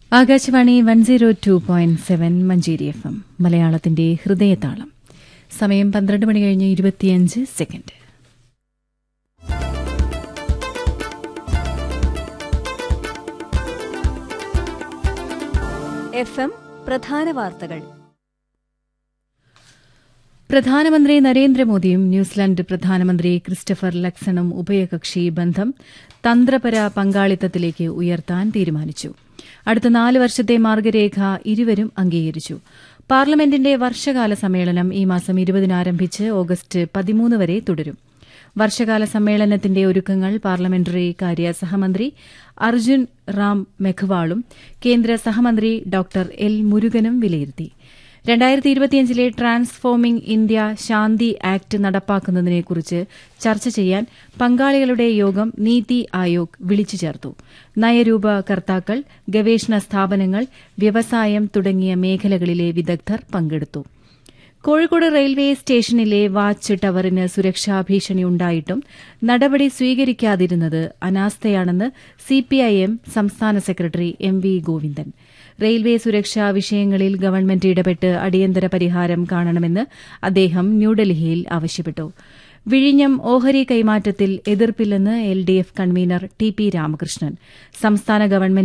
Akashvani 102.7 Manjeri FM മലയാളത്തിന്റെ ഹൃദയതാളം. സമയം 12 മണി കഴിഞ്ഞ് 25 സെക്കൻഡ്. FM പ്രധാന വാർത്തകൾ. പ്രധാനമന്ത്രി നരേന്ദ്രമോദിയും ന്യൂസിലാൻഡ് പ്രധാനമന്ത്രി ക്രിസ്റ്റഫർ ലക്സണും ഉഭയകക്ഷി ബന്ധം തന്ത്രപര പങ്കാളിത്തത്തിലേക്ക് ഉയർത്താൻ തീരുമാനിച്ചു. അടുത്ത 4 വർഷത്തെ മാർഗരേഖ ഇരുവരും അംഗീകരിച്ചു. പാർലമെന്റിന്റെ വർഷകാല സമ്മേളനം ഈ മാസം 20 ആരംഭിച്ച് ഓഗസ്റ്റ് 13 വരെ തുടരും. വർഷകാല സമ്മേളനത്തിന്റെ ഒരുക്കങ്ങൾ പാർലമെന്ററി കാര്യ സഹമന്ത്രി അർജുൻ റാം മെഘ്വാളും കേന്ദ്ര സഹമന്ത്രി ഡോക്ടർ എൽ മുരുകനും വിലയിരുത്തി. 2025 ട്രാൻസ്ഫോമിംഗ് ഇന്ത്യ ശാന്തി ആക്ട് നടപ്പാക്കുന്നതിനെക്കുറിച്ച് ചർച്ച ചെയ്യാൻ പങ്കാളികളുടെ യോഗം നീതി ആയോഗ് വിളിച്ചു ചേർത്തു. നയരൂപകർത്താക്കൾ, ഗവേഷണ സ്ഥാപനങ്ങൾ, വ്യവസായം തുടങ്ങിയ മേഖലകളിലെ വിദഗ്ധർ പങ്കെടുത്തു. കോഴിക്കോട് റെയിൽവേ സ്റ്റേഷനിലെ വാച്ച് ടവറിന് സുരക്ഷാ ഭീഷണിയുണ്ടായിട്ടും നടപടി സ്വീകരിക്കാതിരുന്നത് അനാസ്ഥയാണെന്ന് സിപിഐഎം സംസ്ഥാന secretary M V Govindan. Railway സുരക്ഷാ വിഷയങ്ങളിൽ ഗവൺമെന്റ് ഇടപെട്ട് അടിയന്തര പരിഹാരം കാണണമെന്ന് അദ്ദേഹം ന്യൂഡൽഹിയിൽ ആവശ്യപ്പെട്ടു. വിഴിഞ്ഞം ഓഹരി കൈമാറ്റത്തിൽ എതിർപ്പില്ലെന്ന് LDF convener T P Ramakrishnan. സംസ്ഥാന ഗവൺമെന്റ്